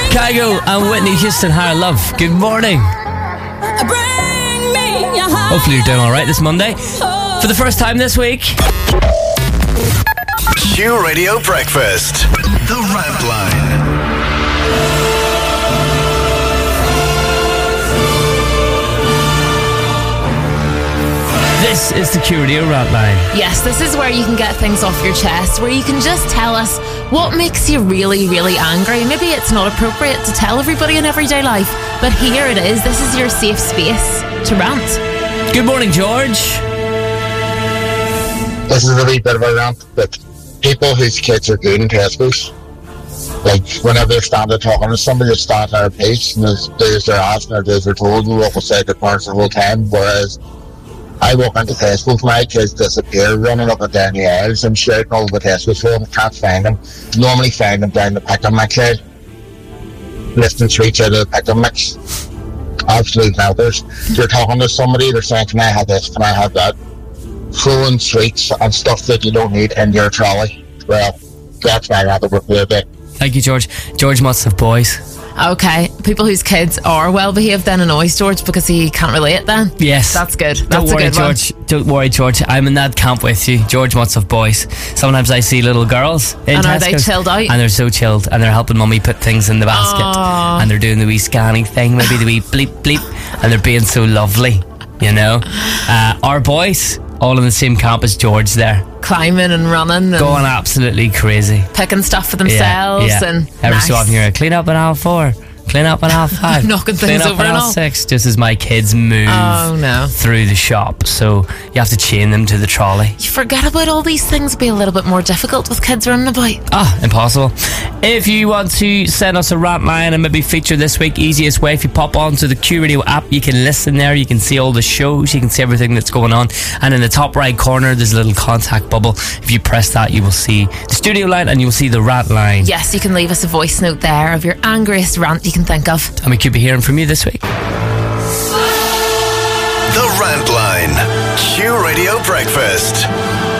Kygo and Whitney Houston, Higher Love. Good morning. Hopefully you're doing alright this Monday. For the first time this week, Q Radio Breakfast. The Rant Line. this is the Q Radio Rant Line. Yes, this is where you can get things off your chest, where you can just tell us what makes you really, really angry. Maybe it's not appropriate to tell everybody in everyday life, but here it is. This is your safe space to rant. Good morning, George. This is a wee bit of a rant, but people whose kids are good in Tesco's, like whenever they're standing talking to somebody, they stand at a pace and there's their ask and there's their told and walk beside their parents the whole time, whereas I walk into Tesco's, my kids disappear, running up and down the aisles and shouting all over Tesco's for them, can't find them. Normally find them down the pick-up mix side, lifting sweets out of the pick-up mix. Absolute melters. You're talking to somebody, they're saying, can I have this, can I have that? Throwing sweets and stuff that you don't need in your trolley. Well, that's my rant over for a bit. Thank you, George. George must have boys. Okay, people whose kids are well behaved then annoys George because he can't relate then. Yes. That's good. That's Don't worry, a good George. Don't worry, George. I'm in that camp with you. George must have boys. Sometimes I see little girls in And are they Tesco's, chilled out? and they're so chilled, and they're helping mummy put things in the basket, Aww. and they're doing the wee scanning thing, maybe the wee bleep bleep, and they're being so lovely, you know. Our boys, all in the same camp as George there, Climbing and running and going absolutely crazy. picking stuff for themselves and every so nice. often you're like, clean up in aisle 4, clean up in aisle 5, Knocking clean things up over in and aisle all. 6, just as my kids move Oh no. through the shop. So you have to chain them to the trolley. You forget about all these things. It'd be a little bit more difficult with kids running about. Impossible. If you want to send us a rant line and maybe feature this week, easiest way, if you pop onto the Q Radio app, you can listen there, you can see all the shows, you can see everything that's going on, and in the top right corner there's a little contact bubble. If you press that, you will see the studio line and you will see the rant line. Yes, you can leave us a voice note there of your angriest rant you can think of. And we could be hearing from you this week. The Rant Line. Q Radio Breakfast.